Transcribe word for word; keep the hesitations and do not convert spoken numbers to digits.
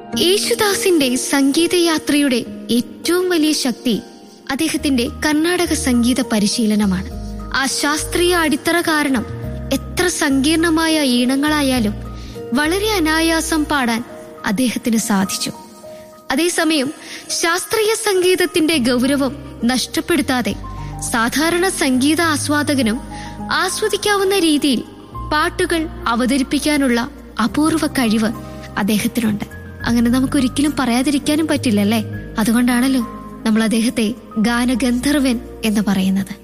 യേശുദാസിന്റെ സംഗീതയാത്രയുടെ ഏറ്റവും വലിയ ശക്തി അദ്ദേഹത്തിന്റെ കർണാടക സംഗീത പരിശീലനമാണ്. ആ ശാസ്ത്രീയ അടിത്തറ കാരണം എത്ര സങ്കീർണമായ ഈണങ്ങളായാലും വളരെ അനായാസം പാടാൻ അദ്ദേഹത്തിന് സാധിച്ചു. അതേസമയം ശാസ്ത്രീയ സംഗീതത്തിന്റെ ഗൗരവം നഷ്ടപ്പെടുത്താതെ സാധാരണ സംഗീത ആസ്വാദകനും ആസ്വദിക്കാവുന്ന രീതിയിൽ പാട്ടുകൾ അവതരിപ്പിക്കാനുള്ള അപൂർവ കഴിവ് അദ്ദേഹത്തിനുണ്ട്. അങ്ങനെ നമുക്കൊരിക്കലും പറയാതിരിക്കാനും പറ്റില്ലല്ലേ? അതുകൊണ്ടാണല്ലോ നമ്മൾ അദ്ദേഹത്തെ ഗാനഗന്ധർവൻ എന്ന് പറയുന്നത്.